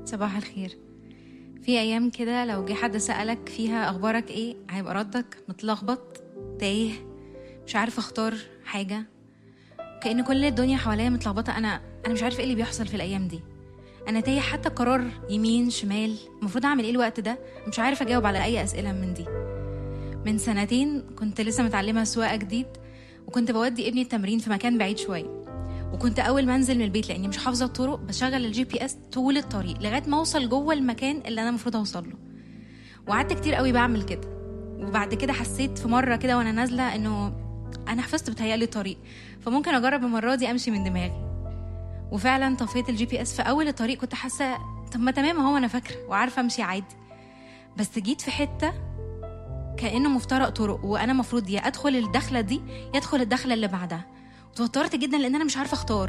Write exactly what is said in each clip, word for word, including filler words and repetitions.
صباح الخير. في ايام كده لو جه حد سألك فيها اخبارك ايه هيبقى ردك متلخبط تايه، مش عارف اختار حاجة، كأن كل الدنيا حواليا متلخبطة. انا انا مش عارف ايه اللي بيحصل في الايام دي، انا تايه حتى قرار يمين شمال المفروض اعمل ايه الوقت ده، مش عارف اجاوب على اي اسئلة من دي. من سنتين كنت لسه متعلمة سواقة جديد، وكنت بودي ابني التمرين في مكان بعيد شوية، وكنت اول ما انزل من البيت لاني مش حافظه الطرق بشغل الجي بي اس طول الطريق لغايه ما اوصل جوه المكان اللي انا المفروض اوصل له. وقعدت كتير قوي بعمل كده، وبعد كده حسيت في مره كده وانا نازله انه انا حفظت بتهيألي الطريق، فممكن اجرب المره دي امشي من دماغي. وفعلا طفيت الجي بي اس في اول الطريق، كنت حاسه طب ما تمام هو انا فاكره وعارفه امشي عادي، بس جيت في حته كانه مفترق طرق وانا مفروض يا ادخل الدخله دي يا ادخل الدخله اللي بعدها. وتوترت جدا لان انا مش عارفه اختار،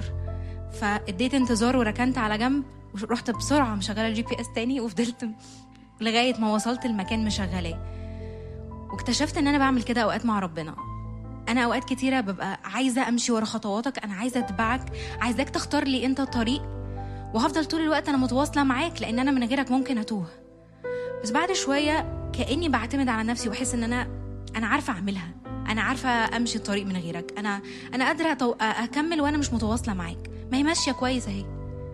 فاديت انتظار وركنت على جنب ورحت بسرعه مشغله الجي بي اس تاني، وفضلت لغايه ما وصلت المكان مشغلاه. واكتشفت ان انا بعمل كده اوقات مع ربنا. انا اوقات كتيره ببقى عايزه امشي ورا خطواتك، انا عايزه اتبعك، عايزاك تختار لي انت الطريق، وهفضل طول الوقت انا متواصله معاك لان انا من غيرك ممكن اتوه. بس بعد شويه كاني بعتمد على نفسي واحس ان انا انا عارفه اعملها، انا عارفه امشي الطريق من غيرك، انا انا قادره أتو... اكمل وانا مش متواصله معاك، ما هي ماشيه كويس اهي.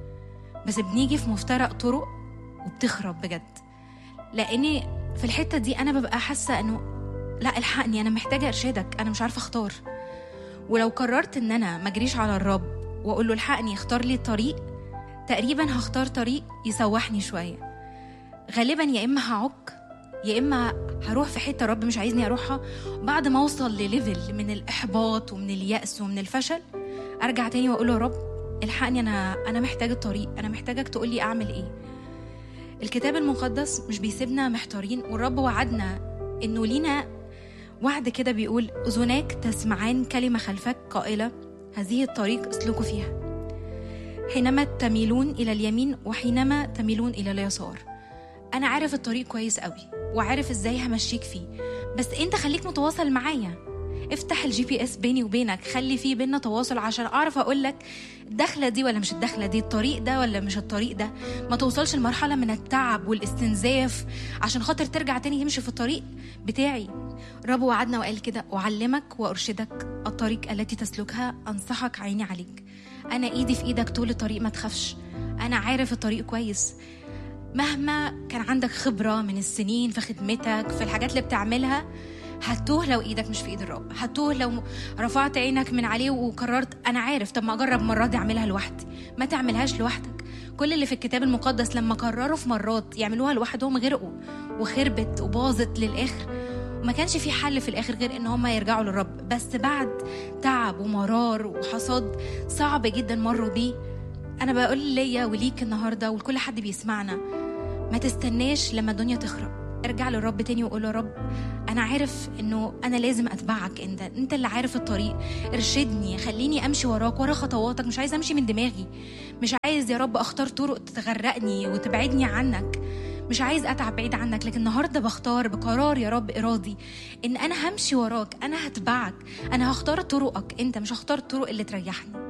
بس بنيجي في مفترق طرق وبتخرب بجد، لاني في الحته دي انا ببقى حاسه انه لا الحقني، انا محتاجه ارشادك، انا مش عارفه اختار. ولو قررت ان انا ما اجريش على الرب واقول له الحقني اختار لي الطريق، تقريبا هختار طريق يسوحني شويه. غالبا يا اما هعك يا اما هروح في حته الرب مش عايزني اروحها، بعد ما اوصل لليفل من الاحباط ومن اليأس ومن الفشل ارجع تاني واقول له يا رب الحقني، انا انا محتاج الطريق، انا محتاجك تقول لي اعمل ايه. الكتاب المقدس مش بيسيبنا محتارين، والرب وعدنا انه لينا وعد كده بيقول اذناك تسمعان كلمه خلفك قائله هذه الطريق اسلكوا فيها، حينما تميلون الى اليمين وحينما تميلون الى اليسار. انا عارف الطريق كويس قوي وعارف ازاي همشيك فيه، بس انت خليك متواصل معايا، افتح الجي بي اس بيني وبينك، خلي فيه بينا تواصل عشان اعرف اقولك الدخله دي ولا مش الدخله دي، الطريق ده ولا مش الطريق ده. ما توصلش لمرحله من التعب والاستنزاف عشان خاطر ترجع تاني تمشي في الطريق بتاعي. رب وعدنا وقال كده اعلمك وارشدك الطريق التي تسلكها، انصحك عيني عليك. انا ايدي في ايدك طول الطريق، ما تخافش، انا عارف الطريق كويس. مهما كان عندك خبرة من السنين في خدمتك في الحاجات اللي بتعملها، هتوه لو ايدك مش في ايد الرب، هتوه لو رفعت عينك من عليه وقررت انا عارف طب ما اجرب مرة دي اعملها لوحدي. ما تعملهاش لوحدك. كل اللي في الكتاب المقدس لما قرروا في مرات يعملوها لوحدهم غرقوا وخربت وباظت للاخر، وما كانش في حل في الاخر غير ان هم يرجعوا للرب، بس بعد تعب ومرار وحصاد صعب جدا مروا بيه. انا بقول ليا وليك النهارده ولكل حد بيسمعنا، ما تستناش لما الدنيا تخرب، ارجع للرب تاني وقول له رب انا عارف انه انا لازم اتبعك، انت انت اللي عارف الطريق، ارشدني، خليني امشي وراك ورا خطواتك، مش عايز امشي من دماغي، مش عايز يا رب اختار طرق تغرقني وتبعدني عنك، مش عايز اتعب بعيد عنك، لكن النهارده بختار بقرار يا رب ارادي ان انا همشي وراك، انا هتبعك، انا هختار طرقك انت، مش هختار الطرق اللي تريحني.